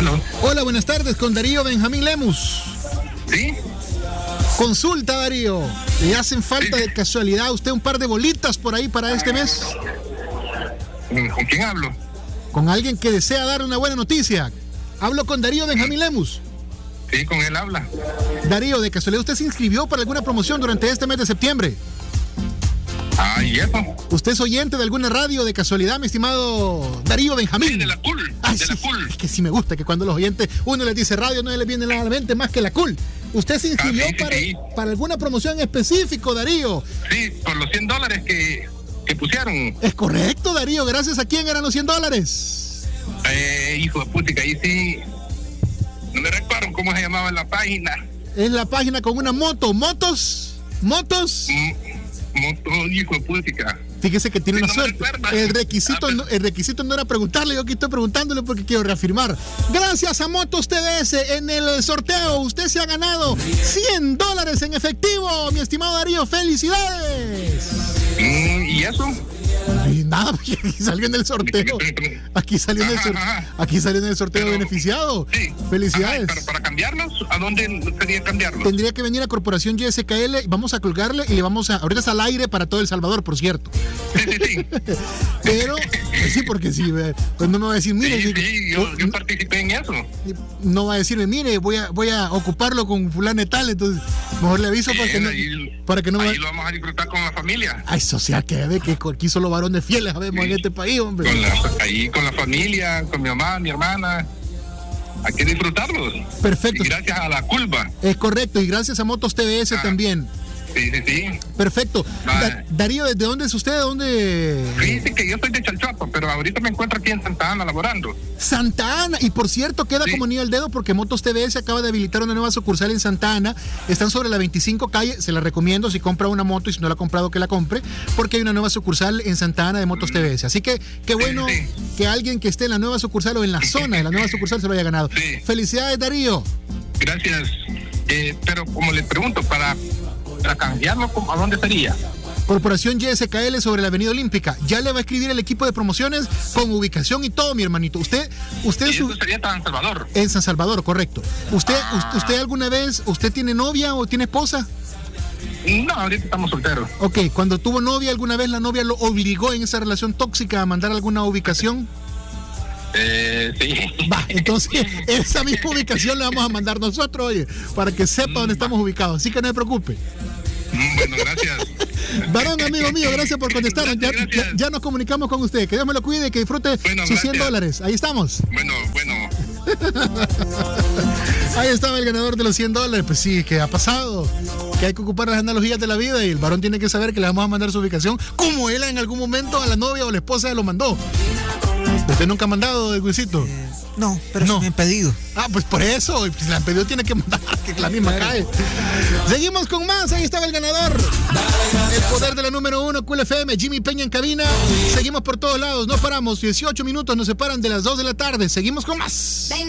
¿Aló? Hola, buenas tardes, con Darío Benjamín Lemus. ¿Sí? Consulta, Darío. ¿Le hacen falta de casualidad a usted un par de bolitas por ahí para este mes? ¿Con quién hablo? Con alguien que desea dar una buena noticia. Hablo con Darío Benjamín Lemus. Sí, con él habla. Darío, de casualidad, ¿usted se inscribió para alguna promoción durante este mes de septiembre? Ah, ¿y eso? ¿Usted es oyente de alguna radio de casualidad, mi estimado Darío Benjamín? Sí, de la cool. Ay, de sí, la cool. es que sí me gusta que cuando los oyentes, uno les dice radio, no les viene nada a la mente más que la cool. ¿Usted se inscribió para alguna promoción en específico, Darío? Sí, por los $100 que pusieron. Es correcto, Darío. ¿Gracias a quién eran los $100? Hijo de putica, ahí sí. No me recuerdo cómo se llamaba la página. Es la página con una moto. ¿Motos? Moto, hijo de putica. Fíjese que tiene sí, una no suerte. El requisito no era preguntarle, yo aquí estoy preguntándole porque quiero reafirmar. Gracias a Motos TDS, en el sorteo usted se ha ganado $100 en efectivo, mi estimado Darío. ¡Felicidades! ¿Y eso? Y nada, aquí salió en el sorteo. Aquí salió en el sorteo beneficiado. Sí. Felicidades. Pero para cambiarlos, ¿a dónde sería cambiarlos? Tendría que venir a Corporación YSKL, vamos a colgarle y le vamos a... Ahorita es al aire para todo El Salvador, por cierto. Sí. Pero, sí, porque sí, pues no me va a decir, mire... Yo participé en eso. No va a decirme, mire, voy a ocuparlo con fulano y tal, entonces mejor le aviso para que no ahí lo vamos a disfrutar con la familia. Ay, social, que ve que aquí solo varones fieles sabemos en este país, hombre. Ahí con la familia, con mi mamá, mi hermana. Hay que disfrutarlos. Perfecto. Y gracias a la culpa. Es correcto, y gracias a Motos TVS también. Sí. Perfecto. Darío, ¿desde dónde es usted? ¿De dónde? Fíjate que yo soy de Chalchuapa, pero ahorita me encuentro aquí en Santa Ana laborando. Santa Ana, y por cierto, queda como anillo al dedo porque Motos TVS acaba de habilitar una nueva sucursal en Santa Ana. Están sobre la 25 calle, se la recomiendo si compra una moto y si no la ha comprado que la compre, porque hay una nueva sucursal en Santa Ana de Motos TVS. Así que qué bueno que alguien que esté en la nueva sucursal o en la zona de la nueva sucursal se lo haya ganado. Felicidades, Darío. Gracias. Pero como les pregunto, para cambiarlo, ¿a dónde sería? Corporación YSKL sobre la Avenida Olímpica. Ya le va a escribir el equipo de promociones con ubicación y todo, mi hermanito. Usted ¿Y eso sería en San Salvador? En San Salvador, correcto. ¿Usted alguna vez, usted tiene novia o tiene esposa? No, ahorita estamos solteros. Ok, cuando tuvo novia, ¿alguna vez la novia lo obligó en esa relación tóxica a mandar alguna ubicación? Sí. Va, entonces esa misma ubicación le vamos a mandar nosotros, oye, para que sepa dónde estamos ubicados. Así que no se preocupe. Bueno, gracias. Varón, amigo mío, gracias por contestar. Ya nos comunicamos con usted. Que Dios me lo cuide y que disfrute sus $100. Ahí estamos. Bueno. Ahí estaba el ganador de los $100. Pues sí, que ha pasado. Que hay que ocupar las analogías de la vida y el varón tiene que saber que le vamos a mandar su ubicación como él en algún momento a la novia o la esposa se lo mandó. ¿Usted nunca ha mandado, Luisito? No, pero no. Sí me han pedido. Ah, pues por eso, pues la han pedido, tiene que mandar, que la misma cae. Seguimos con más, ahí estaba el ganador. El poder de la número 1, Cool FM, Jimmy Peña en cabina. Seguimos por todos lados, no paramos, 18 minutos nos separan de las 2 de la tarde. Seguimos con más.